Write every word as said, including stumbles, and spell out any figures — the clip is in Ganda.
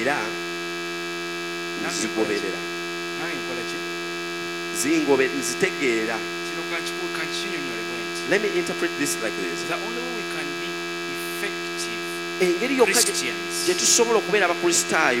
era nzigoberera nange nkola ki zingobe nzitegeera. kino kakinyonyole bwenti. Let me interpret this like this. The only way we can be effective Engeri yokka Christians gye tusobola okubeera abakristaayo